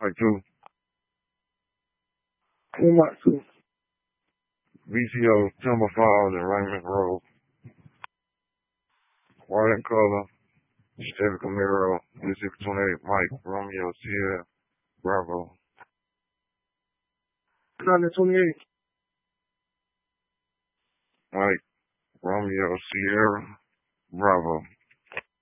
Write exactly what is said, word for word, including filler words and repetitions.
Like two. Who not two? B T O, Timber Falls, and Raymond Road. White and color, Chevy Camaro, Mississippi twenty-eight, Mike, Romeo, Sierra, Bravo. nineteen twenty-eight. Mike, Romeo, Sierra, Bravo.